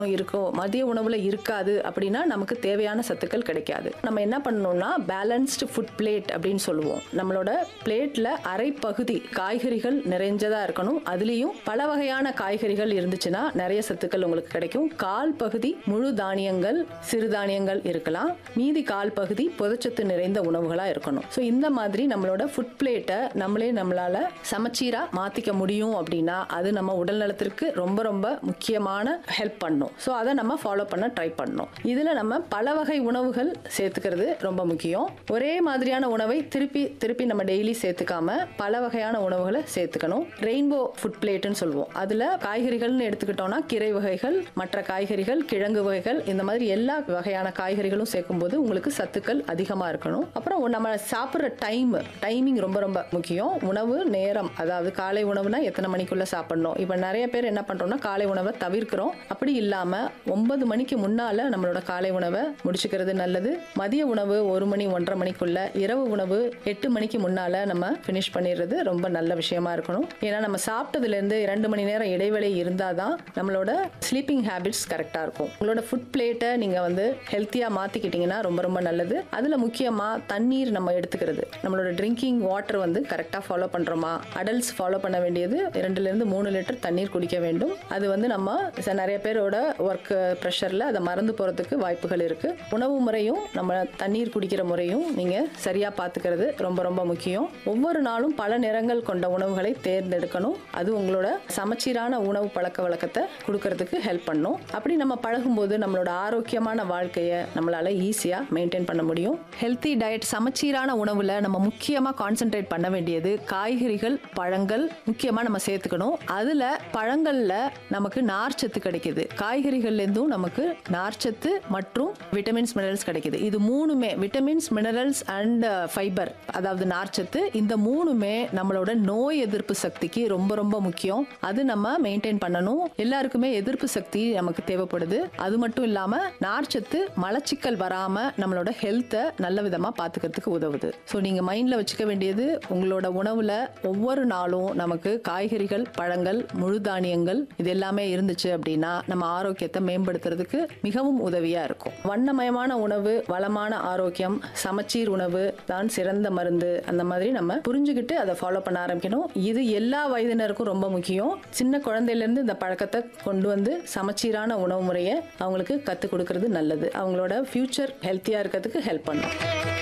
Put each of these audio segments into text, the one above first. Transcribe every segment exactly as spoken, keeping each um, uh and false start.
இருக்கும், மதிய உணவுல இருக்காது அப்படின்னா நமக்கு தேவையான சத்துக்கள் கிடைக்காது. நம்ம என்ன பண்ணணும்னா பேலன்ஸ்டு ஃபுட் பிளேட் அப்படின்னு சொல்லுவோம். நம்மளோட பிளேட்ல அரை பகுதி காய்கறிகள் நிறைஞ்சதா இருக்கணும். அதுலயும் பல வகையான காய்கறிகள் இருந்துச்சுன்னா நிறைய சத்துக்கள் உங்களுக்கு கிடைக்கும். கால் பகுதி முழு தானியங்கள், சிறுதானியங்கள் இருக்கலாம். மீதி கால் பகுதி புரதச்சத்து நிறைந்த உணவுகளா இருக்கணும். ஸோ இந்த மாதிரி நம்மளோட ஃபுட் பிளேட்டை நம்மளே நம்மளால சமச்சீரா மாத்திக்க முடியும் அப்படின்னா அது நம்ம உடல் நலத்திற்கு ரொம்ப ரொம்ப முக்கியமான ஹெல்ப் பண்ணும். ஸோ அதை நம்ம ஃபாலோ பண்ண ட்ரை பண்ணணும். இதில் நம்ம பல வகை உணவுகள் சேர்த்துக்கிறது ரொம்ப முக்கியம். ஒரே மாதிரியான உணவை திருப்பி திருப்பி நம்ம டெய்லி சேர்த்துக்காம பல வகையான உணவுகளை சேர்த்துக்கணும். ரெயின்போ ஃபுட் பிளேட்னு சொல்லுவோம். அதில் காய்கறிகள்னு எடுத்துக்கிட்டோம்னா கீரை வகைகள், மற்ற காய்கறிகள், கிழங்கு வகைகள், இந்த மாதிரி எல்லா வகையான காய்கறிகளும் சேர்க்கும்போது உங்களுக்கு சத்துக்கள் அதிகமாக இருக்கணும். அப்புறம் நம்ம சாப்பிட்ற டைம் டைமிங் ரொம்ப ரொம்ப முக்கியம். உணவு நேரம், அதாவது காலை உணவுனா எத்தனை மணிக்குள்ள சாப்பிடணும். இப்போ நிறைய பேர் என்ன பண்றோம்னா காலை உணவை தவிர்க்கிறோம். அப்படி இல்லாம ஒன்பது மணிக்கு முன்னால நம்மளோட காலை உணவை முடிச்சுக்கிறது நல்லது. மதிய உணவு ஒரு மணி ஒன்றரை மணிக்குள்ள, இரவு உணவு எட்டு மணிக்கு முன்னால நம்ம பினிஷ் பண்ணிடுறது ரொம்ப நல்ல விஷயமா இருக்கணும். ஏன்னா நம்ம சாப்பிட்டதுல இருந்து இரண்டு மணி நேரம் இடைவெளி இருந்தாதான் நம்மளோட ஸ்லீப்பிங் ஹேபிட்ஸ் கரெக்டா இருக்கும். உங்களோட ஃபுட் பிளேட்டை நீங்க வந்து ஹெல்த்தியா மாத்திக்கிட்டீங்கன்னா ரொம்ப ரொம்ப நல்லது. அதுல முக்கியமா தண்ணீர் நம்ம எடுத்துக்கிறது, நம்மளோட ட்ரிங்கிங் வாட்டர் வந்து கரெக்டா ஃபாலோ பண்றோமா. அடல்ட்ஸ் ஃபாலோ பண்ண வேண்டியது இரண்டுல இருந்து மூணு லிட்டர் தண்ணீர் குடிக்க வேண்டும். அது வந்து நம்ம நிறைய பேரோட ஒர்க் ப்ரெஷர்ல அதை மறந்து போறதுக்கு வாய்ப்புகள் இருக்கு. உணவு முறையும் நம்ம தண்ணீர் குடிக்கிற முறையும் நீங்க சரியா பாத்துக்கிறது ரொம்ப ரொம்ப முக்கியம். ஒவ்வொரு நாளும் பல நிறங்கள் கொண்ட உணவுகளை தேர்ந்தெடுக்கணும். அது உங்களோட சமச்சீரான உணவு பழக்க வழக்கத்தை கொடுக்கறதுக்கு ஹெல்ப் பண்ணும். அப்படி நம்ம பழகும் போது நம்மளோட ஆரோக்கியமான வாழ்க்கையை நம்மளால ஈஸியா மெயின்டைன் பண்ண முடியும். ஹெல்த்தி டயட், சமச்சீரான உணவுல நம்ம முக்கியமா கான்சென்ட்ரேட் பண்ண வேண்டியது காய்கறிகள், பழங்கள் முக்கியமா நம்ம சேர்த்துக்கணும். அதுல பழங்கள்ல நமக்கு நார்ச்சத்து கிடைக்குது, காய்கறிகள்ல இருந்தும் நமக்கு நார்ச்சத்து மற்றும் விட்டமின்ஸ், மினரல்ஸ் கிடைக்குது. இது மூணுமே விட்டமின்ஸ், மினரல்ஸ் அண்ட் ஃபைபர், அதாவது நார்ச்சத்து, இந்த மூணுமே நம்மளோட நோய் எதிர்ப்பு சக்திக்கு ரொம்ப ரொம்ப முக்கியம். அது நம்ம மெயின்டைன் பண்ணணும். எல்லாருக்குமே எதிர்ப்பு சக்தி நமக்கு தேவைப்படுது. அது மட்டும் இல்லாம நார்ச்சத்து மலச்சிக்கல் வராம நம்மளோட ஹெல்த்தை நல்ல விதமா பாத்துக்கிறதுக்கு உதவுது. ஸோ நீங்க மைண்ட்ல வச்சுக்க வேண்டியது உங்களோட உணவுல ஒவ்வொரு நாளும் நமக்கு காய்கறிகள், பழங்கள், முழு தானியங்கள் இது எல்லாமே இருந்துச்சு அப்படின்னா நம்ம ஆரோக்கியத்தை மேம்படுத்துறதுக்கு மிகவும் உதவியா இருக்கும். வண்ணமயமான உணவு, வளமான ஆரோக்கியம், சமச்சீர் உணவு தான் சிறந்த மருந்து. அந்த மாதிரி நம்ம புரிஞ்சுக்கிட்டு அதை ஃபாலோ பண்ண ஆரம்பிக்கணும். இது எல்லா வயதினருக்கும் ரொம்ப முக்கியம். சின்ன குழந்தையில இருந்து இந்த பழக்கத்தை கொண்டு வந்து சமச்சீரான உணவு முறையை அவங்களுக்கு கற்றுக் கொடுக்கறது நல்லது. அவங்களோட ஃபியூச்சர் ஹெல்த்தியா இருக்கிறதுக்கு ஹெல்ப் பண்ணும்.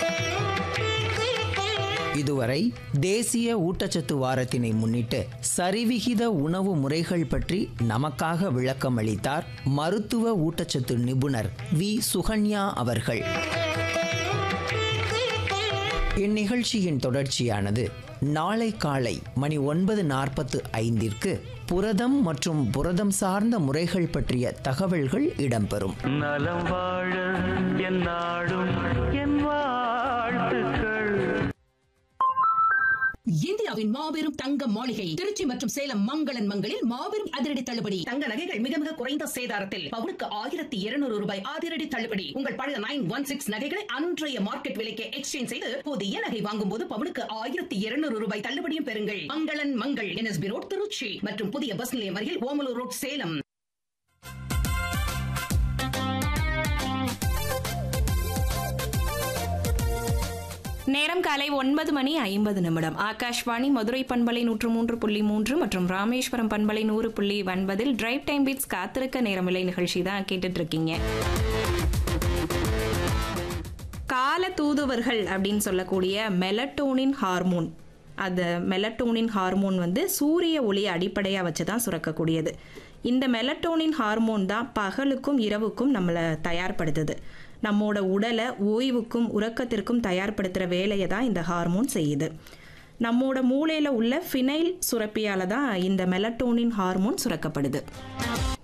இதுவரை தேசிய ஊட்டச்சத்து வாரத்தினை முன்னிட்டு சரிவிகித உணவு முறைகள் பற்றி நமக்காக விளக்கம் அளித்தார் மருத்துவ ஊட்டச்சத்து நிபுணர் வி சுகன்யா அவர்கள். இந்நிகழ்ச்சியின் தொடர்ச்சியானது நாளை காலை மணி ஒன்பது நாற்பத்து ஐந்திற்கு புரதம் மற்றும் புரதம் சார்ந்த முறைகள் பற்றிய தகவல்கள் இடம்பெறும். நலம் வாழ என் நாடும் என் வாழ்த்துக்கள். இந்தியாவின் மாபெரும் தங்க மாளிகை திருச்சி மற்றும் சேலம் மங்களன் மங்களில் மாபெரும் அதிரடி தள்ளுபடி. தங்க நகைகள் மிக மிக குறைந்த சேதாரத்தில் பவுனுக்கு ஆயிரத்தி இருநூறு ரூபாய் அதிரடி தள்ளுபடி. உங்கள் பழைய நைன் ஒன் சிக்ஸ் நகைகளை அன்றைய மார்க்கெட் விலைக்கு எக்ஸ்சேஞ்ச் செய்து புதிய நகை வாங்கும் போது பவுனுக்கு ஆயிரத்தி இருநூறு ரூபாய் தள்ளுபடியும் பெறுங்கள். மங்களன் மங்கள், என்எஸ்பி ரோட், திருச்சி மற்றும் புதிய பஸ் நிலையம் அருகில் ஓமலூர் ரோட், சேலம். நேரம் காலை ஒன்பது மணி ஐம்பது நிமிடம். ஆகாஷ்வாணி மதுரை பண்பலை நூற்று மூன்று புள்ளி மூன்று மற்றும் ராமேஸ்வரம் பண்பலை நூறு புள்ளி ஒன்பதில் டிரைவ் டைம் பீட்ஸ் காத்திருக்க நேரமில்லை நிகழ்ச்சி தான் கேட்டுட்டு இருக்கீங்க. கால தூதுவர்கள் அப்படின்னு சொல்லக்கூடிய மெலட்டோனின் ஹார்மோன், அந்த மெலட்டோனின் ஹார்மோன் வந்து சூரிய ஒளியை அடிப்படையாக வச்சு தான் சுரக்கக்கூடியது. இந்த மெலட்டோனின் ஹார்மோன் தான் பகலுக்கும் இரவுக்கும் நம்மளை தயார்படுத்துது. நம்மோட உடலை ஓய்வுக்கும் உறக்கத்திற்கும் தயார்படுத்துகிற வேலையை தான் இந்த ஹார்மோன் செய்யுது. நம்மோட மூளையில் உள்ள ஃபினைல் சுரப்பியால் தான் இந்த மெலட்டோனின் ஹார்மோன் சுரக்கப்படுது.